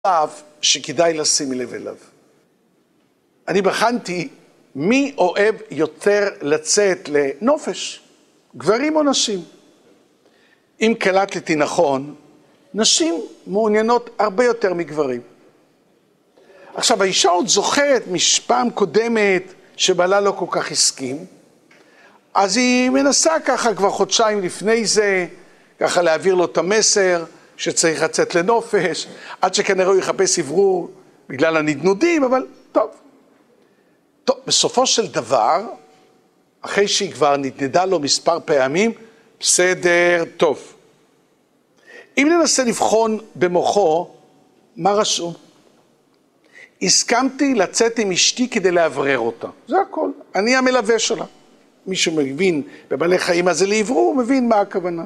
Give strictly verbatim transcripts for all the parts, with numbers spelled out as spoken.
שכדאי לשים לב אליו. אני בחנתי מי אוהב יותר לצאת לנופש, גברים או נשים. אם קלטתי נכון, נשים מעוניינות הרבה יותר מגברים. עכשיו, האישה עוד זוכרת משפעם קודמת שבעלה לא כל כך הסכים, אז היא מנסה ככה כבר חודשיים לפני זה, ככה להעביר לו את המסר שצריך לצאת לנופש, עד שכנראה הוא יחפש עברור בגלל הנדנודים, אבל טוב. טוב, בסופו של דבר, אחרי שהיא כבר נדנדה לו מספר פעמים, בסדר, טוב. אם ננסה לבחון במוחו, מה רשום? הסכמתי לצאת עם אשתי כדי להברר אותה. זה הכל. אני המלווה שלה. מישהו מבין בבעלי חיים הזה לעברור, הוא מבין מה הכוונה.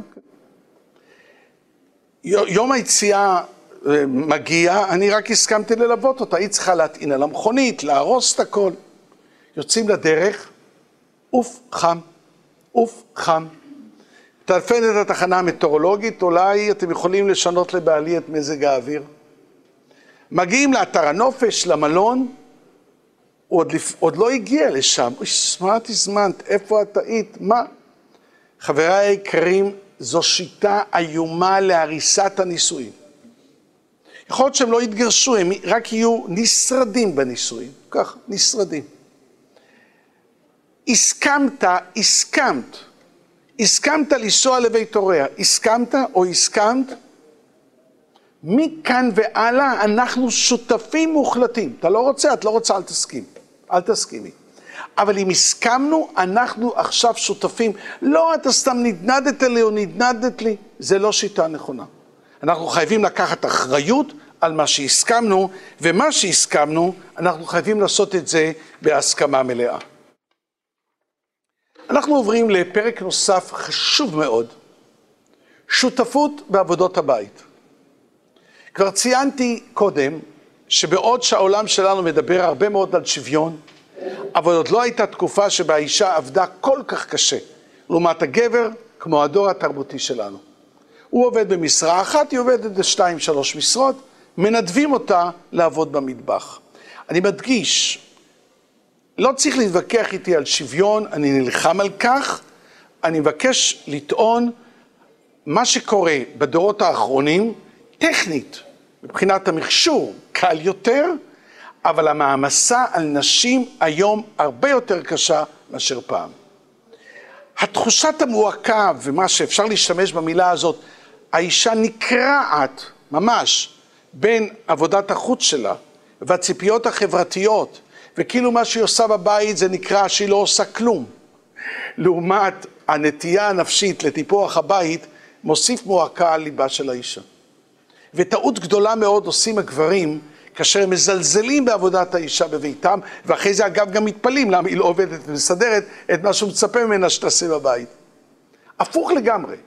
יום היציאה מגיע, אני רק הסכמתי ללוות אותה. היא צריכה להטעין על המכונית, להרוס את הכל. יוצאים לדרך, אוף חם, אוף חם. טלפן את התחנה המטאורולוגית, אולי אתם יכולים לשנות לבעלי את מזג האוויר. מגיעים לאתר הנופש, למלון, הוא עוד, לפ... עוד לא הגיע לשם. אוי, מה תזמנת? איפה את היית? מה? חבריי היקרים, זו שיטה איומה להריסת הנישואים. יכול להיות שהם לא יתגרשו, הם רק יהיו נשרדים בנישואים. כך, נשרדים. הסכמת, הסכמת. הסכמת לנסוע לבית הוריה. הסכמת או הסכמת? מכאן והלאה אנחנו שותפים מוחלטים. אתה לא רוצה, את לא רוצה, אל תסכים. אל תסכימי. אבל אם הסכמנו, אנחנו עכשיו שותפים. לא, אתה סתם נדנדת לי או נדנדת לי. זה לא שיטה נכונה. אנחנו חייבים לקחת אחריות על מה שהסכמנו, ומה שהסכמנו, אנחנו חייבים לעשות את זה בהסכמה מלאה. אנחנו עוברים לפרק נוסף חשוב מאוד, שותפות בעבודות הבית. כבר ציינתי קודם שבעוד שהעולם שלנו מדבר הרבה מאוד על שוויון, אבל עוד לא הייתה תקופה שבה האישה עבדה כל כך קשה, לעומת הגבר כמו הדור התרבותי שלנו. הוא עובד במשרה אחת, היא עובדת בשתיים שלוש משרות, מנדבים אותה לעבוד במטבח. אני מדגיש, לא צריך להתווכח איתי על שוויון, אני נלחם על כך, אני מבקש לטעון מה שקורה בדורות האחרונים, טכנית, מבחינת המכשור, קל יותר, אבל המעמסה על נשים היום הרבה יותר קשה מאשר פעם. התחושת המועקה ומה שאפשר להשתמש במילה הזאת, האישה נקרעת ממש בין עבודת החוץ שלה והציפיות החברתיות, וכאילו מה שהיא עושה בבית זה נקרא שהיא לא עושה כלום. לעומת הנטייה הנפשית לטיפוח הבית, מוסיף מועקה על ליבה של האישה. וטעות גדולה מאוד עושים הגברים, כאשר הם מזלזלים בעבודת האישה בביתם, ואחרי זה אגב גם מתפלים, למה היא לא עובדת ומסדרת את מה שהוא מצפה ממנה שתעשה בבית. הפוך לגמרי.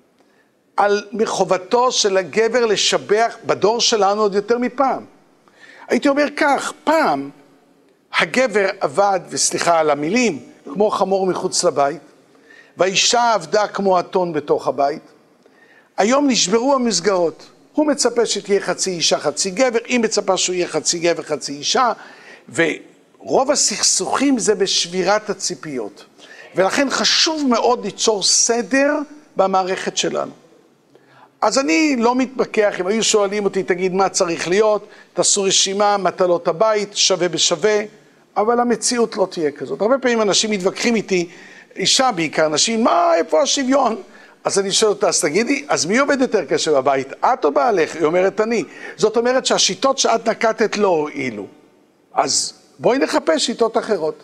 על מחובתו של הגבר לשבח בדור שלנו עוד יותר מפעם. הייתי אומר כך, פעם הגבר עבד, וסליחה על המילים, כמו חמור מחוץ לבית, והאישה עבדה כמו אתון בתוך הבית. היום נשברו המסגרות. הוא מצפה שתהיה חצי אישה, חצי גבר, היא מצפה שהוא יהיה חצי גבר, חצי אישה, ורוב הסכסוכים זה בשבירת הציפיות. ולכן חשוב מאוד ליצור סדר במערכת שלנו. אז אני לא מתווכח, אם היו שואלים אותי, תגיד מה צריך להיות, תעשו רשימה, מטלות הבית, שווה בשווה, אבל המציאות לא תהיה כזאת. הרבה פעמים אנשים מתווכחים איתי, אישה בעיקר, אנשים, מה, איפה השוויון? אז אני שואל אותה, אז תגידי, אז מי עובד יותר קשה בבית? את או בעלך? היא אומרת אני. זאת אומרת שהשיטות שאת נקטת לא הועילו. אז בואי נחפש שיטות אחרות.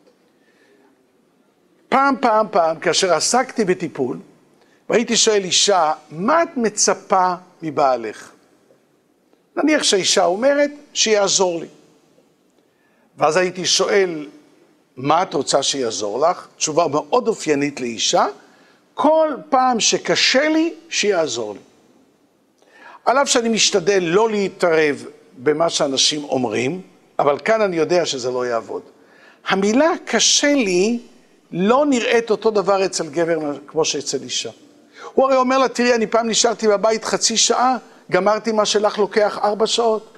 פעם, פעם, פעם, כאשר עסקתי בטיפול, והייתי שואל אישה, מה את מצפה מבעלך? נניח שהאישה אומרת שיעזור לי. ואז הייתי שואל, מה את רוצה שיעזור לך? תשובה מאוד אופיינית לאישה, כל פעם שקשה לי, שיעזור לי. עליו שאני משתדל לא להתערב במה שאנשים אומרים, אבל כאן אני יודע שזה לא יעבוד. המילה קשה לי לא נראית אותו דבר אצל גבר כמו שאצל אישה. הוא הרי אומר לה, תראי, אני פעם נשארתי בבית חצי שעה, גמרתי מה שלך לוקח ארבע שעות.